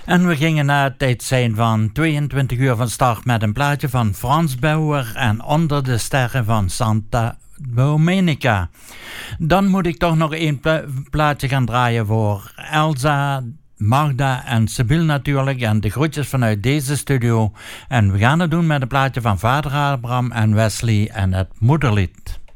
En we gingen na het tijd zijn van 22 uur van start met een plaatje van Frans Bauer en Onder de sterren van Santa Domenica. Dan moet ik toch nog één plaatje gaan draaien voor Elsa, Magda en Sibyl natuurlijk. En de groetjes vanuit deze studio. En we gaan het doen met een plaatje van Vader Abraham en Wesley en het Moederlied.